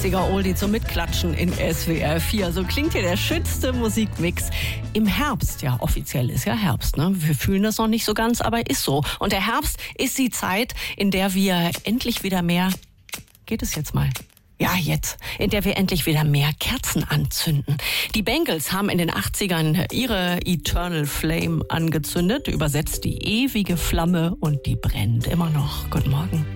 80er Oldie zum Mitklatschen in SWR 4. So klingt hier der schönste Musikmix im Herbst. Ja, offiziell ist ja Herbst, ne? Wir fühlen das noch nicht so ganz, aber ist so. Und der Herbst ist die Zeit, in der wir endlich wieder mehr... Geht es jetzt mal? Ja, jetzt, in der wir endlich wieder mehr Kerzen anzünden. Die Bangles haben in den 80ern ihre Eternal Flame angezündet, übersetzt die ewige Flamme, und die brennt immer noch. Guten Morgen.